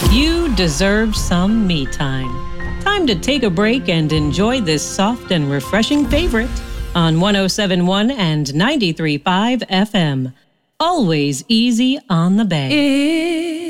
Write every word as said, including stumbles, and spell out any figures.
You deserve some me time. Time to take a break and enjoy this soft and refreshing favorite on one oh seven point one and ninety-three point five F M. Always easy on the bay.